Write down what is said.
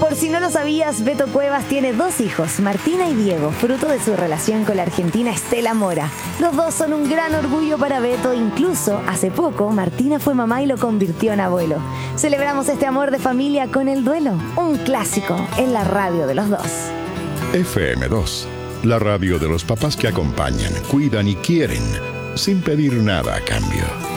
Por si no lo sabías, Beto Cuevas tiene 2 hijos, Martina y Diego, fruto de su relación con la argentina Estela Mora. Los 2 son un gran orgullo para Beto, incluso hace poco Martina fue mamá y lo convirtió en abuelo. Celebramos este amor de familia con El Duelo, un clásico en la radio de los 2. FM2, la radio de los papás que acompañan, cuidan y quieren, sin pedir nada a cambio.